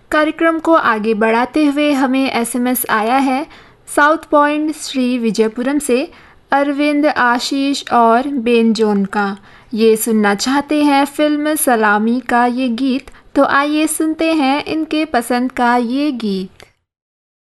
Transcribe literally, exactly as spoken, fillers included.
कार्यक्रम को आगे बढ़ाते हुए हमें एसएमएस आया है साउथ पॉइंट श्री विजयपुरम से अरविंद, आशीष और बेन जॉन का। ये सुनना चाहते हैं फिल्म सलामी का ये गीत, तो आइए सुनते हैं इनके पसंद का ये गीत।